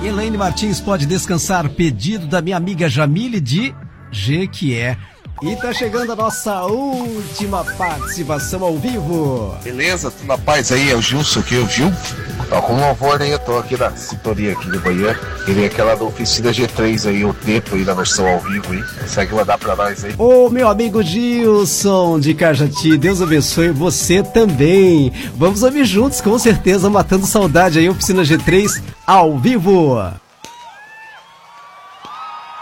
Elaine Martins pode descansar, pedido da minha amiga Jamile de Jequié. E tá chegando a nossa última participação ao vivo. Beleza, tudo na paz aí, é o Gilson aqui, viu? Tá com louvor aí, eu tô aqui na sintonia aqui de manhã. Queria aquela da Oficina G3 aí, o tempo aí na versão ao vivo aí. Consegue mandar pra nós aí? Ô, meu amigo Gilson de Cajati, Deus abençoe você também. Vamos ouvir juntos, com certeza, matando saudade aí, Oficina G3 ao vivo.